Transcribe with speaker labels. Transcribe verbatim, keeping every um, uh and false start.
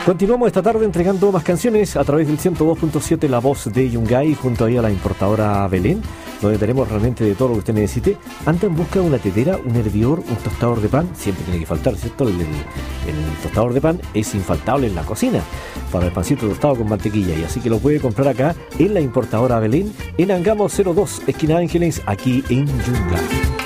Speaker 1: Continuamos esta tarde entregando más canciones a través del ciento dos punto siete La Voz de Yungay, junto ahí a la importadora Belén, donde tenemos realmente de todo lo que usted necesite. Anda en busca de una tetera, un hervidor, un tostador de pan. Siempre tiene que faltar, ¿cierto? El, el, el tostador de pan es infaltable en la cocina para el pancito tostado con mantequilla, y así que lo puede comprar acá en la importadora Belén, en Angamos cero dos, esquina Ángeles, aquí en Yungay.